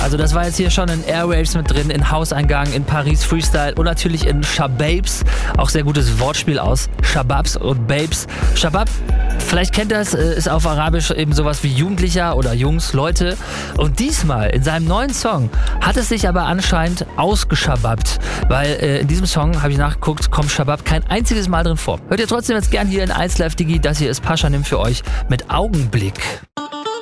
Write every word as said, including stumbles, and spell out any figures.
Also das war jetzt hier schon in Airwaves mit drin, in Hauseingang, in Paris Freestyle und natürlich in Shababs. Auch sehr gutes Wortspiel aus Shababs und Babes. Shabab, vielleicht kennt ihr es, ist auf Arabisch eben sowas wie Jugendlicher oder Jungs, Leute. Und diesmal in seinem neuen Song hat es sich aber anscheinend ausgeschababt. Weil äh, in diesem Song, habe ich nachgeguckt, kommt Shabab kein einziges Mal drin vor. Hört ihr trotzdem jetzt gern hier in eins Live Digi. Das hier ist Pashanim für euch mit Augenblick.